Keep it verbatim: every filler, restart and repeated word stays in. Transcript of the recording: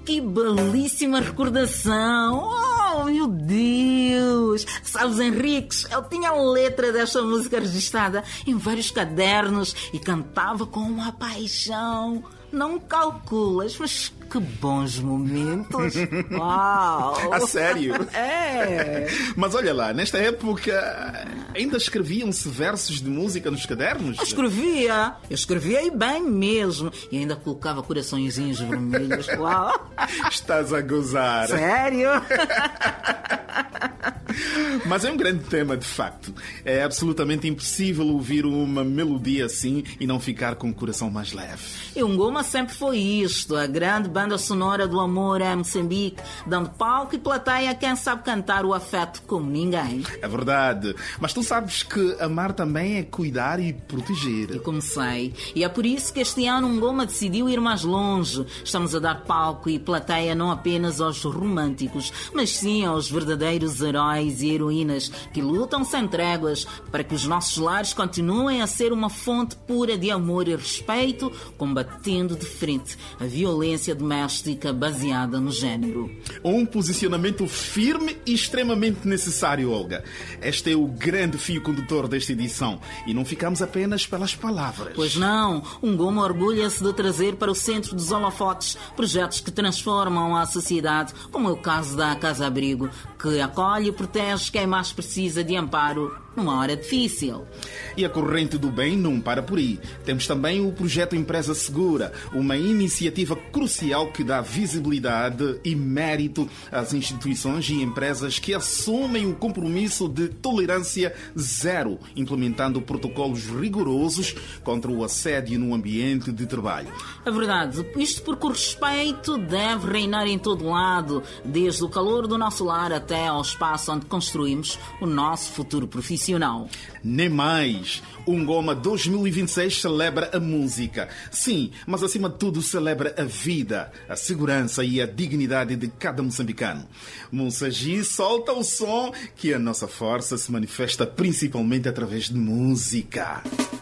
Que belíssima recordação! Oh, meu Deus! Sabes, Henriques, eu tinha a letra desta música registrada em vários cadernos e cantava com uma paixão. Não calculas, mas que bons momentos! Uau! A sério? É! Mas olha lá, nesta época ainda escreviam-se versos de música nos cadernos? Eu escrevia! Eu escrevia e bem mesmo! E ainda colocava coraçõezinhos vermelhos. Uau! Estás a gozar! Sério? Mas é um grande tema, de facto. É absolutamente impossível ouvir uma melodia assim e não ficar com o coração mais leve. E o Ngoma sempre foi isto, a grande banda sonora do amor a Moçambique, dando palco e plateia a quem sabe cantar o afeto como ninguém. É verdade. Mas tu sabes que amar também é cuidar e proteger. E como sei. E é por isso que este ano o Ngoma decidiu ir mais longe. Estamos a dar palco e plateia não apenas aos românticos, mas sim aos verdadeiros heróis e heroínas que lutam sem tréguas para que os nossos lares continuem a ser uma fonte pura de amor e respeito, combatendo de frente a violência doméstica baseada no género. Um posicionamento firme e extremamente necessário, Olga. Este é o grande fio condutor desta edição e não ficamos apenas pelas palavras. Pois não, o Ngoma orgulha-se de trazer para o centro dos holofotes projetos que transformam a sociedade, como é o caso da Casa Abrigo, que acolhe e protege quem mais precisa de amparo numa hora difícil. E a corrente do bem não para por aí. Temos também o projeto Empresa Segura, uma iniciativa crucial que dá visibilidade e mérito às instituições e empresas que assumem o compromisso de tolerância zero, implementando protocolos rigorosos contra o assédio no ambiente de trabalho. É verdade, isto porque o respeito deve reinar em todo lado, desde o calor do nosso lar até ao espaço onde construímos o nosso futuro profissional. Nem mais. O Ngoma dois mil e vinte e seis celebra a música. Sim, mas acima de tudo celebra a vida, a segurança e a dignidade de cada moçambicano. Monsagi solta o som que a nossa força se manifesta principalmente através de música.